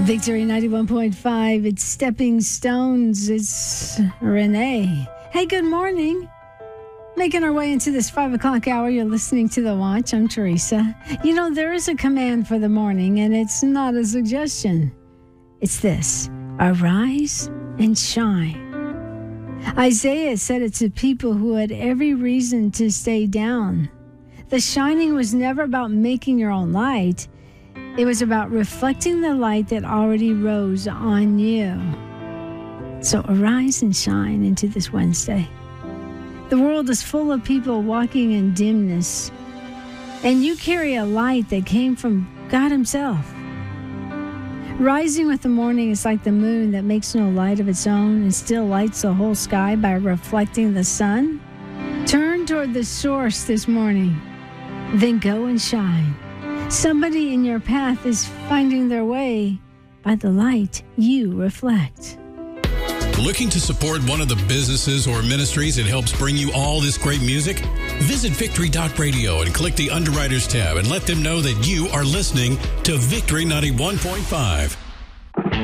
Victory 91.5. It's Stepping Stones. It's Renee. Hey, good morning. Making our way into this 5 o'clock hour, you're listening to The Watch. I'm Teresa. You know, there is a command for the morning, and it's not a suggestion. It's this: arise and shine. Isaiah said it to people who had every reason to stay down. The shining was never about making your own light. It was about reflecting the light that already rose on you. So arise and shine into this Wednesday. The world is full of people walking in dimness, and you carry a light that came from God Himself. Rising with the morning is like the moon that makes no light of its own and still lights the whole sky by reflecting the sun. Turn toward the source this morning, then go and shine. Somebody in your path is finding their way by the light you reflect. Looking to support one of the businesses or ministries that helps bring you all this great music? Visit Victory.radio and click the Underwriters tab and let them know that you are listening to Victory 91.5.